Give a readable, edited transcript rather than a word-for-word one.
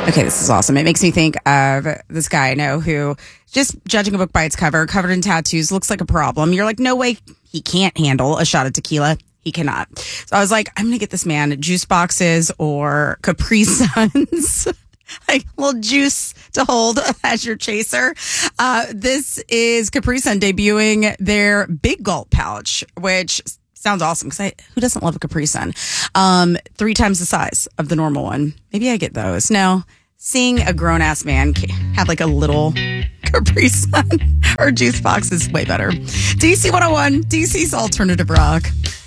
Okay, this is awesome. It makes me think of this guy I know who, just judging a book by its cover, covered in tattoos, looks like a problem. You're like, no way he can't handle a shot of tequila. He cannot. So I was like, I'm going to get this man juice boxes or Capri Suns. Like little juice to hold as your chaser. This is Capri Sun debuting their Big Gulp pouch, which sounds awesome because who doesn't love a Capri Sun? 3 times the size of the normal one. Maybe I get those. No, seeing a grown ass man have like a little Capri Sun or juice box is way better. DC 101, DC's Alternative Rock.